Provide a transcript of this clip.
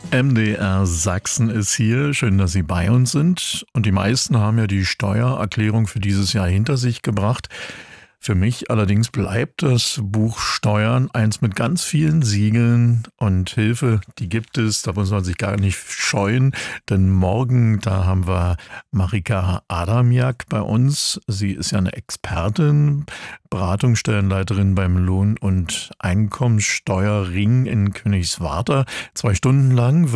MDR Sachsen ist hier. Schön, dass Sie bei uns sind. Und die meisten haben ja die Steuererklärung für dieses Jahr hinter sich gebracht. Für mich allerdings bleibt das Buch Steuern eins mit ganz vielen Siegeln und Hilfe, die gibt es, da muss man sich gar nicht scheuen, denn morgen, da haben wir Marika Adamiak bei uns. Sie ist ja eine Expertin, Beratungsstellenleiterin beim Lohn- und Einkommenssteuerring in Königswarter. 2 Stunden lang